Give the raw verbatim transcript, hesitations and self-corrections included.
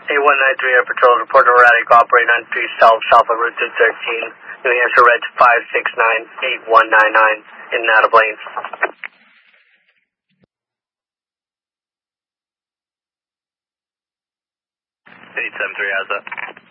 A one nine three Air Patrol, report erratic operating on three South, south of Route two thirteen, New Hampshire Red five six nine eight one nine nine, in and out of lanes. eight seven three, how's that?